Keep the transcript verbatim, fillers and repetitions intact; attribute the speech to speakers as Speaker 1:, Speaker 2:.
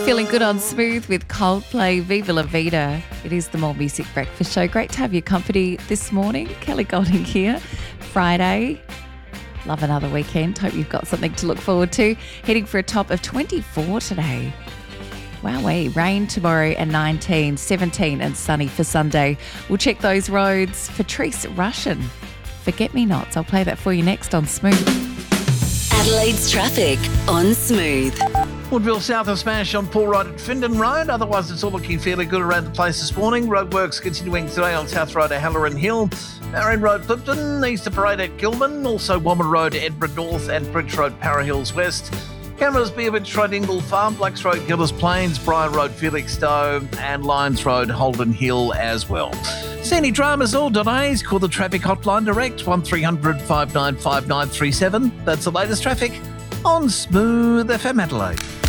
Speaker 1: Feeling good on Smooth with Coldplay, Viva La Vida. It is the More Music Breakfast Show. Great to have your company this morning. Kelly Golding here. Friday. Love another weekend. Hope you've got something to look forward to. Heading for a top of twenty-four today. Wowee. Rain tomorrow and nineteen, seventeen and sunny for Sunday. We'll check those roads. Patrice Rushen, Forget-Me-Nots. I'll play that for you next on Smooth.
Speaker 2: Adelaide's traffic on Smooth.
Speaker 3: Woodville south of Smash on Paul Road at Findon Road. Otherwise, it's all looking fairly good around the place this morning. Roadworks continuing today on South Road at Halloran Hill. Marion Road, Clifton, Easter Parade at Gilman. Also, Womber Road, Edinburgh North and Bridge Road, Para Hills West. Cameras, Beaverich Road, Ingle Farm, Blacks Road, Gildas Plains, Briar Road, Felixstowe, and Lyons Road, Holden Hill as well. See any dramas or delays? Call the traffic hotline direct, one three hundred, five nine five, nine three seven. That's the latest traffic on Smooth F M Adelaide.